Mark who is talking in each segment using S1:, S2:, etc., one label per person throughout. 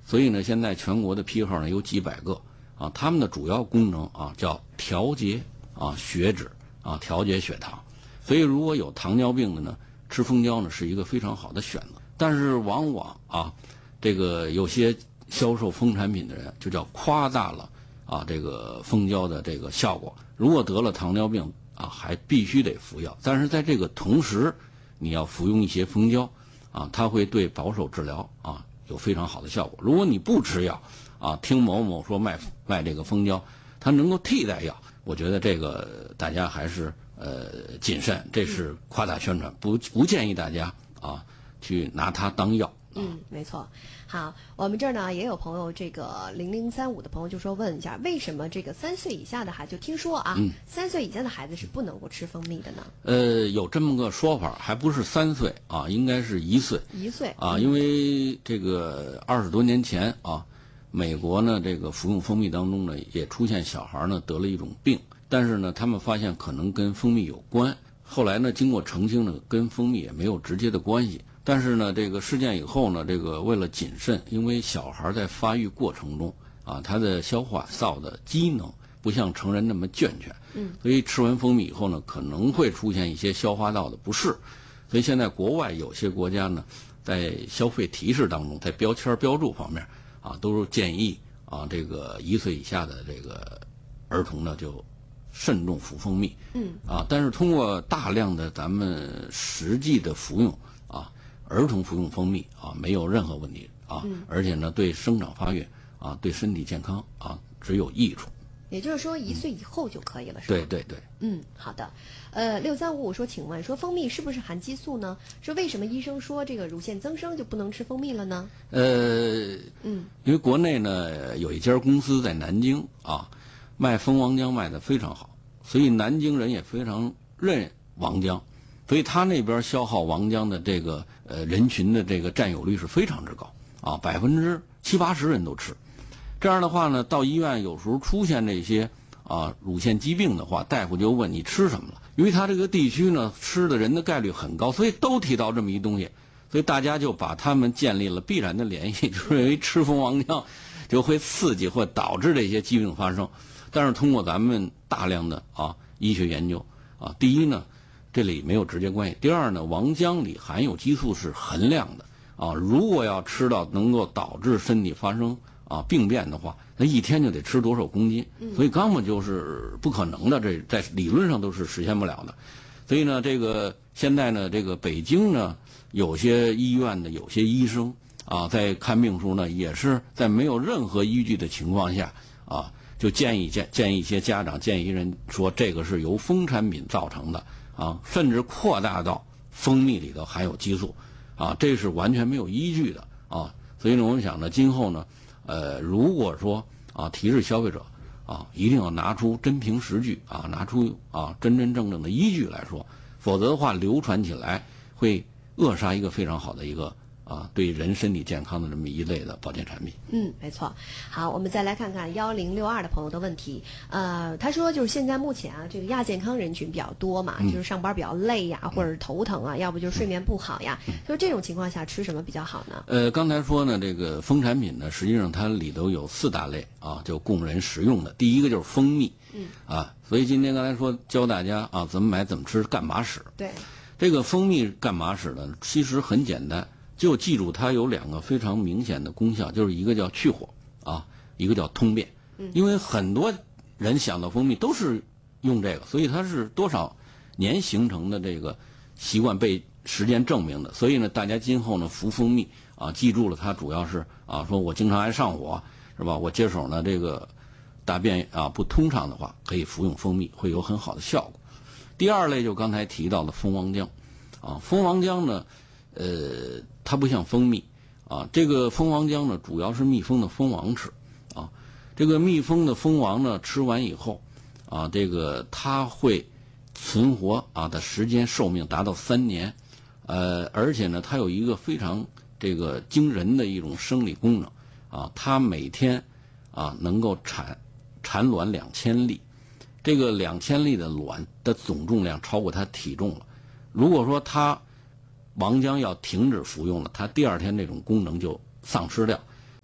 S1: 所以呢，现在全国的批号呢有几百个啊，它们的主要功能啊叫调节啊血脂啊，调节血糖。所以如果有糖尿病的呢，吃蜂胶呢是一个非常好的选择。但是往往啊，这个有些销售蜂产品的人就叫夸大了啊这个蜂胶的这个效果。如果得了糖尿病啊，还必须得服药。但是在这个同时，你要服用一些蜂胶啊，它会对保守治疗啊有非常好的效果。如果你不吃药啊，听某某说卖这个蜂胶，它能够替代药，我觉得这个大家还是谨慎，这是夸大宣传，不建议大家啊去拿它当药。
S2: 没错。好，我们这儿呢也有朋友，这个0035的朋友就说问一下，为什么这个3岁以下的孩子，就听说啊，3岁以下的孩子是不能够吃蜂蜜的呢？
S1: 有这么个说法，还不是3岁啊，应该是1岁。
S2: 1岁
S1: 啊，因为这个20多年前啊，美国呢这个服用蜂蜜当中呢也出现小孩呢得了一种病，但是呢他们发现可能跟蜂蜜有关，后来呢经过澄清呢，跟蜂蜜也没有直接的关系。但是呢，这个事件以后呢，这个为了谨慎，因为小孩在发育过程中啊，他的消化道的机能不像成人那么健全，所以吃完蜂蜜以后呢，可能会出现一些消化道的不适。所以现在国外有些国家呢，在消费提示当中，在标签标注方面啊，都建议啊，这个1岁以下的这个儿童呢，就慎重服蜂蜜。但是通过大量的咱们实际的服用啊。儿童服用蜂蜜啊，没有任何问题啊，而且呢，对生长发育啊，对身体健康啊，只有益处。
S2: 也就是说1岁以后就可以了，是吧？
S1: 对对对。
S2: 好的。6355说，请问说蜂蜜是不是含激素呢？说为什么医生说这个乳腺增生就不能吃蜂蜜了呢？
S1: 因为国内呢有一家公司在南京啊，卖蜂王浆卖得非常好，所以南京人也非常认王浆。所以他那边消耗王浆的这个人群的这个占有率是非常之高啊，70%、80%人都吃。这样的话呢，到医院有时候出现这些乳腺疾病的话，大夫就问你吃什么了，因为他这个地区呢吃的人的概率很高，所以都提到这么一东西，所以大家就把他们建立了必然的联系，就是认为吃蜂王浆就会刺激或导致这些疾病发生。但是通过咱们大量的医学研究啊，第一呢，这里没有直接关系。第二呢，王浆里含有激素是衡量的啊，如果要吃到能够导致身体发生病变的话，那一天就得吃多少公斤，所以根本就是不可能的，这在理论上都是实现不了的。所以呢，这个现在呢，这个北京呢，有些医院的有些医生在看病时呢，也是在没有任何依据的情况下就建议一些家长，建议人说这个是由蜂产品造成的。甚至扩大到蜂蜜里头含有激素，这是完全没有依据的所以呢，我们想呢，今后呢，如果说提示消费者一定要拿出真凭实据拿出真真正正的依据来说，否则的话流传起来会扼杀一个非常好的一个对人身体健康的这么一类的保健产品。
S2: 没错。好，我们再来看看1062的朋友的问题。他说就是现在目前这个亚健康人群比较多嘛，就是上班比较累呀，或者是头疼要不就是睡眠不好呀，就是这种情况下吃什么比较好呢？
S1: 刚才说呢，这个蜂产品呢，实际上它里头有4大类就供人食用的。第一个就是蜂蜜，所以今天刚才说教大家怎么买、怎么吃、干嘛使。
S2: 对，
S1: 这个蜂蜜干嘛使呢？其实很简单。就记住它有2个非常明显的功效，就是一个叫去火一个叫通便。因为很多人想到蜂蜜都是用这个，所以它是多少年形成的这个习惯被时间证明的。所以呢，大家今后呢服蜂蜜记住了它主要是说我经常爱上火是吧？我接手呢这个大便不通畅的话，可以服用蜂蜜，会有很好的效果。第二类就刚才提到的蜂王浆蜂王浆呢它不像蜂蜜这个蜂王浆呢，主要是蜜蜂的蜂王吃这个蜜蜂的蜂王呢，吃完以后这个它会存活的时间寿命达到3年，而且呢，它有一个非常这个惊人的一种生理功能它每天能够产卵2000粒，这个2000粒的卵的总重量超过它体重了。如果说它王浆要停止服用了，它第2天这种功能就丧失掉。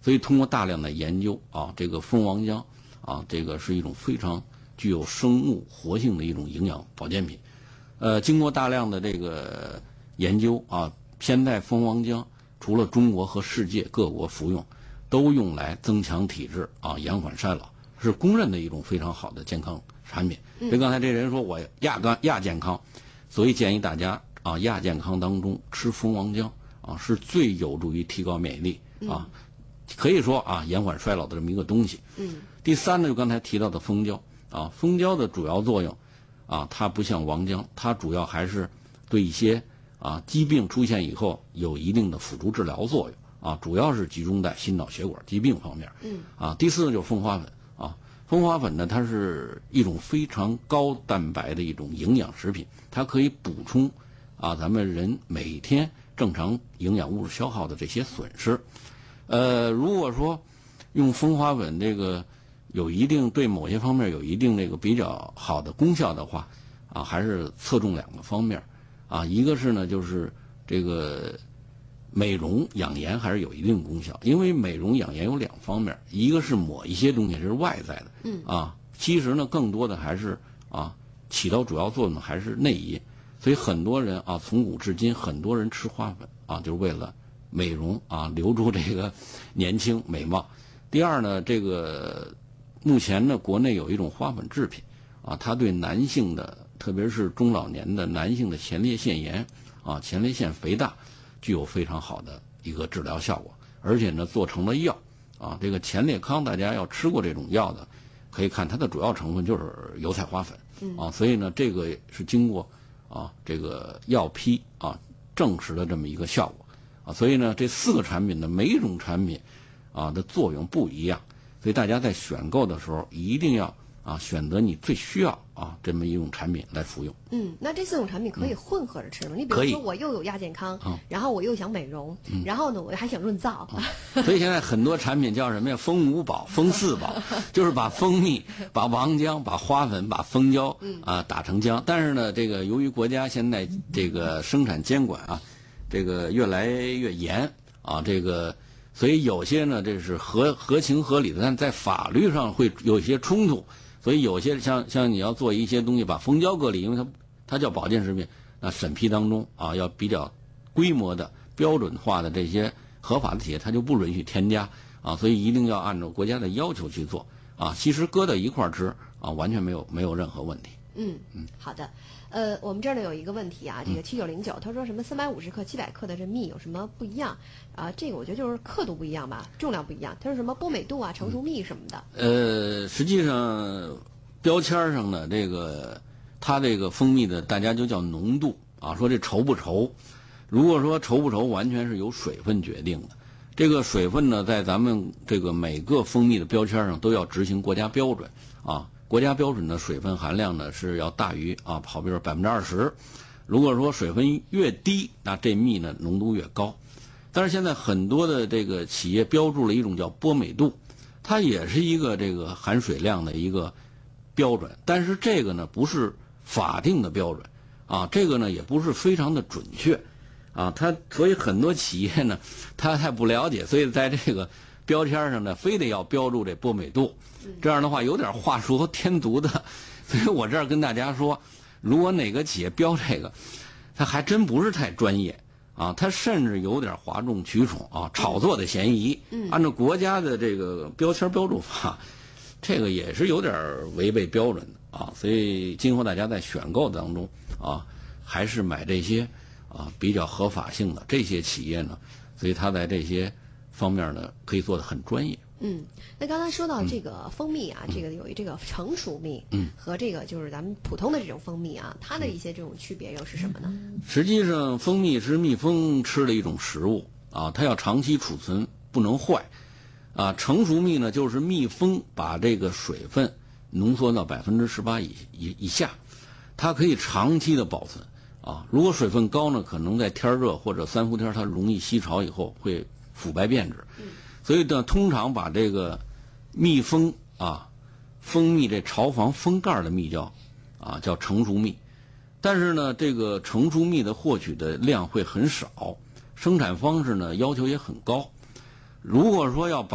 S1: 所以通过大量的研究啊，这个蜂王浆啊，这个是一种非常具有生物活性的一种营养保健品。经过大量的这个研究啊，现在蜂王浆除了中国和世界各国服用，都用来增强体质啊，延缓衰老，是公认的一种非常好的健康产品。所以刚才这人说我亚健康，所以建议大家啊，亚健康当中吃蜂王浆啊，是最有助于提高免疫力啊，可以说啊延缓衰老的这么一个东西。第三呢，就刚才提到的蜂胶啊，蜂胶的主要作用啊，它不像王浆，它主要还是对一些啊疾病出现以后有一定的辅助治疗作用啊，主要是集中在心脑血管疾病方面。第四呢就是蜂花粉啊，蜂花粉呢它是一种非常高蛋白的一种营养食品，它可以补充啊咱们人每天正常营养物质消耗的这些损失。如果说用蜂花粉这个有一定对某些方面有一定这个比较好的功效的话啊，还是侧重2个方面啊，一个是呢就是这个美容养颜还是有一定功效，因为美容养颜有2方面，一个是抹一些东西，这是外在的，其实呢更多的还是啊起到主要作用的还是内因，所以很多人啊从古至今很多人吃花粉啊就是为了美容啊，留住这个年轻美貌。第二呢，这个目前呢国内有一种花粉制品啊，它对男性的特别是中老年的男性的前列腺炎啊、前列腺肥大具有非常好的一个治疗效果，而且呢做成了药啊。这个前列康大家要吃过这种药的，可以看它的主要成分就是油菜花粉啊，所以呢这个是经过啊这个药批啊证实的这么一个效果啊，所以呢这4个产品的每一种产品啊的作用不一样，所以大家在选购的时候一定要啊选择你最需要啊这么一种产品来服用。
S2: 那这4种产品可以混合着吃吗？你比如说我又有亚健康，然后我又想美容，然后呢我还想润燥。
S1: 所以现在很多产品叫什么呀？蜂5宝、蜂4宝，就是把蜂蜜、把王浆、把花粉、把蜂胶啊打成浆。但是呢，这个由于国家现在这个生产监管啊，这个越来越严啊，这个所以有些呢这是合情合理的，但在法律上会有一些冲突。所以有些像你要做一些东西把蜂胶隔离，因为它叫保健食品，那审批当中啊要比较规模的标准化的这些合法的企业，它就不允许添加啊，所以一定要按照国家的要求去做啊。其实搁在一块儿吃啊，完全没有任何问题。
S2: 好的。我们这儿呢有一个问题啊，这个7909他说什么350克、700克的这蜜有什么不一样啊？这个我觉得就是刻度不一样吧，重量不一样。他说什么波美度啊、成熟蜜什么的。
S1: 实际上标签上呢，这个它这个蜂蜜的大家就叫浓度啊，说这稠不稠。如果说稠不稠，完全是由水分决定的。这个水分呢，在咱们这个每个蜂蜜的标签上都要执行国家标准啊。国家标准的水分含量呢是要大于啊，好比说20%。如果说水分越低，那这蜜呢浓度越高。但是现在很多的这个企业标注了一种叫波美度，它也是一个这个含水量的一个标准，但是这个呢不是法定的标准啊，这个呢也不是非常的准确啊。所以很多企业呢他还不了解，所以在这个标签上呢非得要标注这波美度，这样的话有点画蛇添足的。所以我这儿跟大家说，如果哪个企业标这个，他还真不是太专业啊，他甚至有点哗众取宠啊，炒作的嫌疑。按照国家的这个标签标注法，这个也是有点违背标准的啊。所以今后大家在选购当中啊，还是买这些啊比较合法性的这些企业呢，所以他在这些方面呢可以做得很专业。
S2: 那刚才说到这个蜂蜜啊，这个有这个成熟蜜，和这个就是咱们普通的这种蜂蜜啊，它的一些这种区别又是什么呢？
S1: 实际上，蜂蜜是蜜蜂吃的一种食物啊，它要长期储存，不能坏啊。成熟蜜呢，就是蜜蜂把这个水分浓缩到18%以下，它可以长期的保存啊。如果水分高呢，可能在天热或者3伏天，它容易吸潮以后会腐败变质。所以呢，通常把这个蜜蜂啊，蜂蜜这巢房蜂盖的蜜胶啊，叫成熟蜜。但是呢，这个成熟蜜的获取的量会很少，生产方式呢要求也很高。如果说要把